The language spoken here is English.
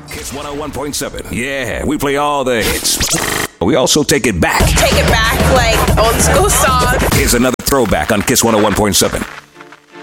Kiss 101.7. Yeah, we play all the hits. We also take it back. Take it back like old school song. Here's another throwback on Kiss 101.7.